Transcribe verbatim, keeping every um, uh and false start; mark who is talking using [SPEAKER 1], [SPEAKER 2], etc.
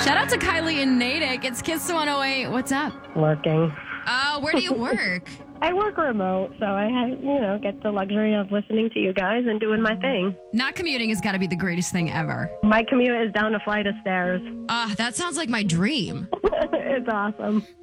[SPEAKER 1] Shout out to Kylie and Natick. It's Kiss one oh eight. What's up?
[SPEAKER 2] Working.
[SPEAKER 1] Uh, where do you work?
[SPEAKER 2] I work remote, so I, have, you know, get the luxury of listening to you guys and doing my thing.
[SPEAKER 1] Not commuting has got to be the greatest thing ever.
[SPEAKER 2] My commute is down a flight of stairs.
[SPEAKER 1] Ah, uh, that sounds like my dream.
[SPEAKER 2] It's awesome.